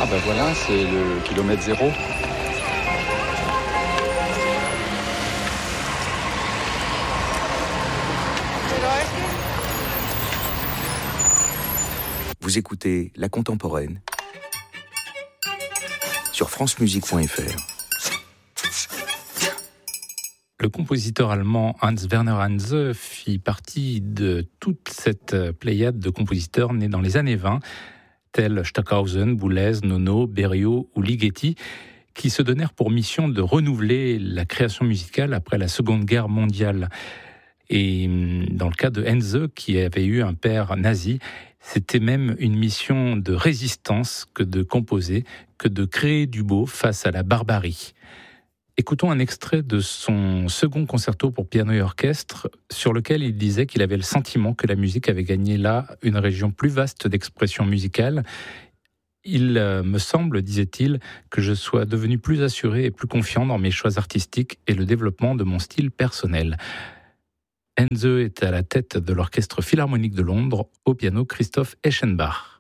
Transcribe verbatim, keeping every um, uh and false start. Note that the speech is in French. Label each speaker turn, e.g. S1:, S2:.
S1: ben voilà, c'est le kilomètre zéro.
S2: Vous écoutez La Contemporaine sur francemusique point f r.
S3: Le compositeur allemand Hans Werner Henze fit partie de toute cette pléiade de compositeurs nés dans les années vingt, tels Stockhausen, Boulez, Nono, Berio ou Ligeti, qui se donnèrent pour mission de renouveler la création musicale après la Seconde Guerre mondiale. Et dans le cas de Henze, qui avait eu un père nazi, c'était même une mission de résistance que de composer, que de créer du beau face à la barbarie. Écoutons un extrait de son second concerto pour piano et orchestre, sur lequel il disait qu'il avait le sentiment que la musique avait gagné là une région plus vaste d'expression musicale. Il euh, me semble, disait-il, que je sois devenu plus assuré et plus confiant dans mes choix artistiques et le développement de mon style personnel. Henze est à la tête de l'Orchestre Philharmonique de Londres, au piano Christoph Eschenbach.